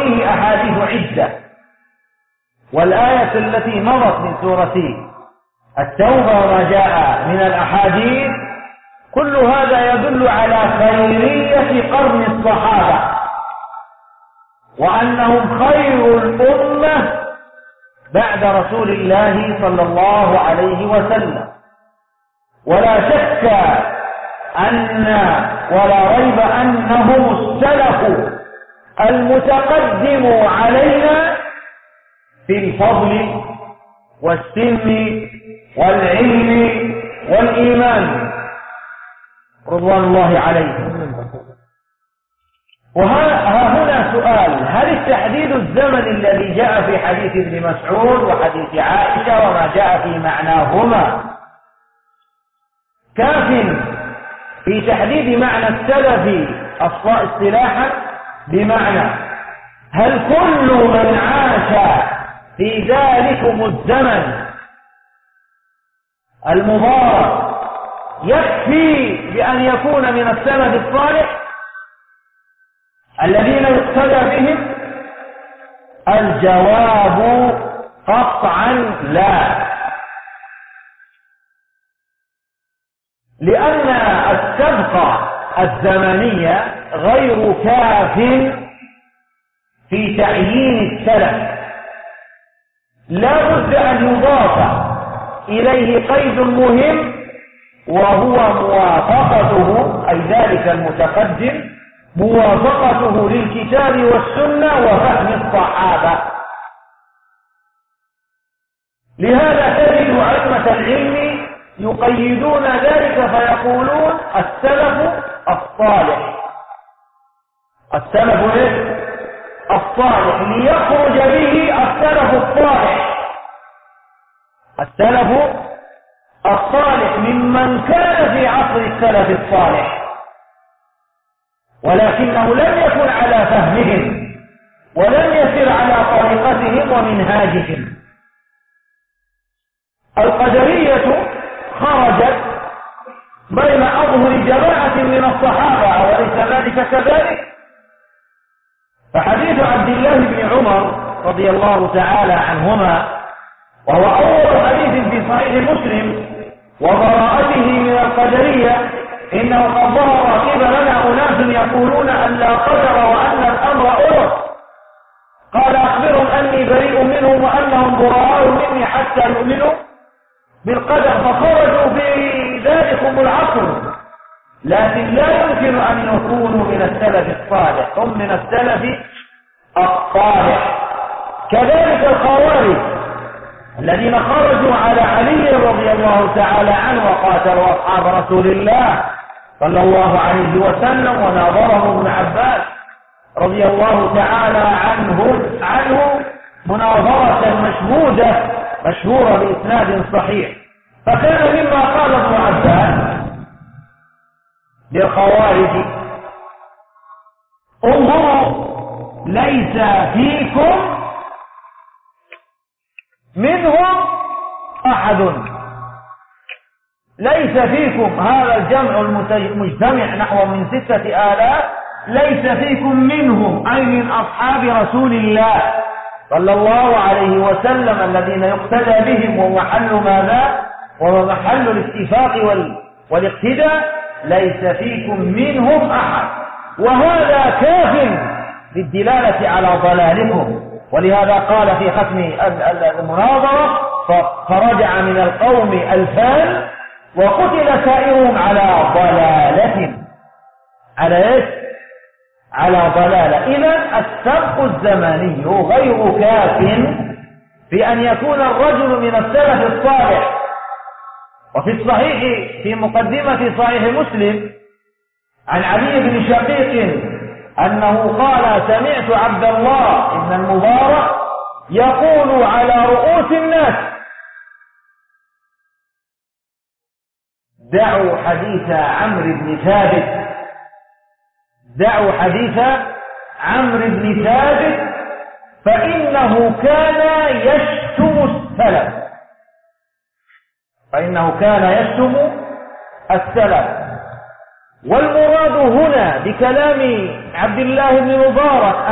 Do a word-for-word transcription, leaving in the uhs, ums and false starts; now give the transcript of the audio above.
وفيه أحاديث عدة، والآية التي مضت من سورة التوبة وما جاء من الأحاديث كل هذا يدل على خيرية قرن الصحابة، وأنهم خير الأمة بعد رسول الله صلى الله عليه وسلم. ولا شك أن ولا ريب أنهم السلف المتقدم علينا في الفضل والسن والعلم والإيمان رضوان الله عليهم. وها هنا سؤال: هل التحديد الزمني الذي جاء في حديث ابن مسعود وحديث عائشة وما جاء في معناهما كاف في تحديد معنى السلف اصطلاحا؟ بمعنى هل كل من عاش في ذلكم الزمن المبارك يكفي بأن يكون من السلف الصالح الذين يقتدى بهم؟ الجواب قطعا لا، لأن السبق الزمنية غير كاف في تعيين السلف، لا بد أن يضاف إليه قيد مهم وهو موافقته، أي ذلك المتقدم موافقته للكتاب والسنة وفهم الصحابة. لهذا تجد علمة العلم يقيدون ذلك فيقولون السلف الصالح، السلف الصالح ليخرج به السلف الصالح، السلف الصالح ممن كان في عصر السلف الصالح ولكنه لم يكن على فهمهم ولم يسر على طريقتهم ومنهاجهم. القدرية خرجت بين أظهر جماعة من الصحابة، وليس ذلك كذلك؟ فحديث عبد الله بن عمر رضي الله تعالى عنهما، وهو أول حديث في صحيح مسلم، وبراءته من القدرية، إنه قد ظهر قبلنا أناس يقولون أن لا قدر وأن الأمر أرض، قال أخبرهم أني بريء منهم وأنهم براء مني حتى يؤمنوا بالقدر، فخرجوا في ذلكم العصر، لكن لا يمكن أن يكونوا من السلف الصالح، هم من السلف الصالح. كذلك الخوارج الذين خرجوا على علي رضي الله تعالى عنه وقاتلوا أصحاب رسول الله صلى الله عليه وسلم، وناظرهم ابن عباس رضي الله تعالى عنه عنه مناظرة مشهودة مشهورة بإسناد صحيح. فكان مما قال ابن عباس للخوارج: انظروا ليس فيكم منهم أحد، ليس فيكم، هذا الجمع المجتمع نحو من ستة آلاف، ليس فيكم منهم أي من أصحاب رسول الله صلى الله عليه وسلم الذين يقتدى بهم، ومحل ماذا؟ ومحل الاتفاق والاقتداء، ليس فيكم منهم أحد. وهذا كاف للدلالة على ضلالكم، ولهذا قال في ختم المناظرة: فرجع من القوم ألفان وقتل سائرهم على ضلالة. على ايش؟ على ضلالة. إذن السبق الزمني غير كاف في أن يكون الرجل من السلف الصالح. وفي الصحيح في مقدمة صحيح مسلم عن علي بن شقيق أنه قال: سمعت عبد الله بن المبارك يقول على رؤوس الناس: دعوا حديث عمرو بن ثابت، دعوا حديث عمرو بن ثابت فإنه كان يشتم السلف، فإنه كان يشتم السلف. والمراد هنا بكلام عبد الله بن مبارك